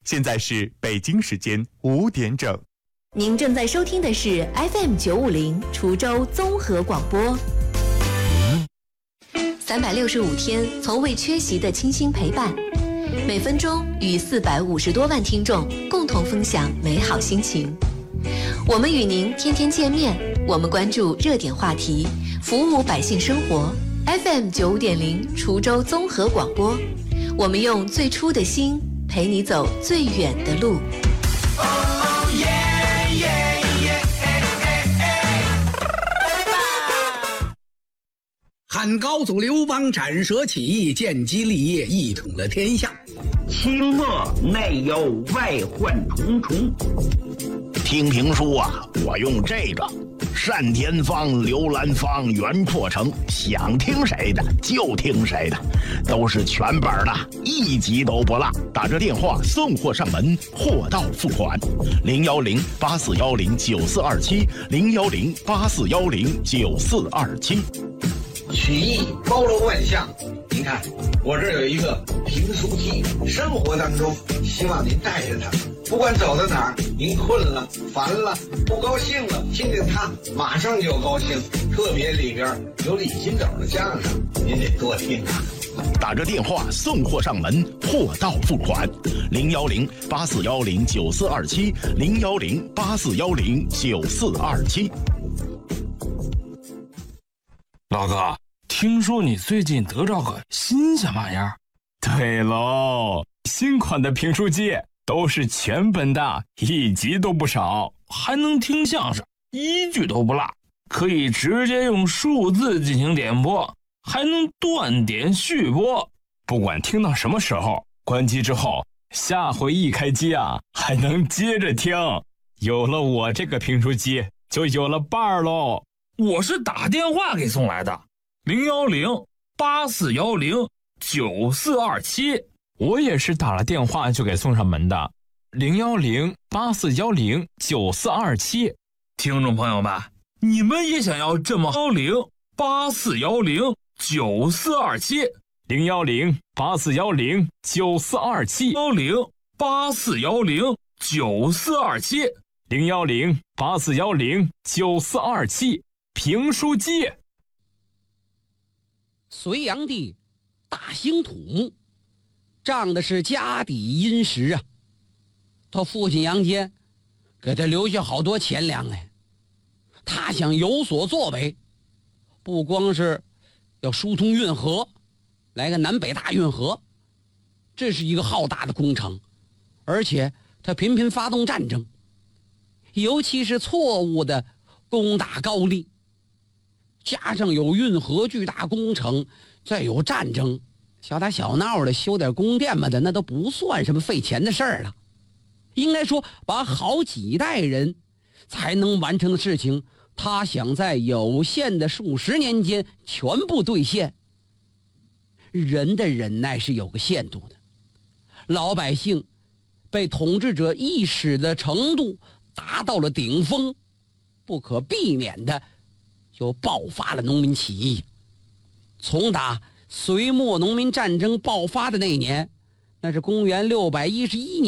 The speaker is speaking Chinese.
现在是北京时间5点整。 您正在收听的是 FM950 滁州综合广播。365天从未缺席的倾心陪伴，每分钟与450多万听众共同分享美好心情。我们与您天天见面，我们关注热点话题，服务百姓生活。FM95.0 滁州综合广播，我们用最初的心陪你走最远的路。 汉高祖刘邦斩蛇起义，建基立业，一统了天下。 清末内忧外患重重。听评书啊，我用这个单田芳、刘兰芳、袁阔成，想听谁的就听谁的，都是全本的，一集都不落。打着电话送货上门，货到付款。010-8410-9427，010-8410-9427。 曲艺包罗万象，您看我这儿有一个评书机，生活当中希望您带着它，不管走到哪儿，您困了、烦了、不高兴了，听见它马上就高兴。特别里边有李金斗的相声，您得多听啊。 打着电话送货上门，货到付款。010-8410-9427，010-8410-9427。 老哥，听说你最近得着个新鲜玩意儿？ 对喽，新款的评书机都是全本的，一集都不少， 还能听相声，一句都不落，可以直接用数字进行点播，还能断点续播， 不管听到什么时候，关机之后下回一开机啊，还能接着听。有了我这个评书机，就有了伴儿喽。 我是打电话给送来的，010-8410-9427。 我也是打了电话就给送上门的，010-8410-9427。 听众朋友们，你们也想要这么010-8410-9427， 010-8410-9427， 010-8410-9427， 010-8410-9427。评书机。 隋炀帝大兴土木，仗的是家底殷实啊。他父亲杨坚给他留下好多钱粮哎，他想有所作为，不光是要疏通运河，来个南北大运河，这是一个浩大的工程，而且他频频发动战争，尤其是错误的攻打高丽，加上有运河巨大工程，再有战争，小打小闹的修点宫殿嘛的，那都不算什么费钱的事儿了。应该说把好几代人才能完成的事情，他想在有限的数十年间全部兑现。人的忍耐是有个限度的，老百姓被统治者意识的程度达到了顶峰，不可避免的就爆发了农民起义。从打隋末农民战争爆发的那一年，那是公元611年。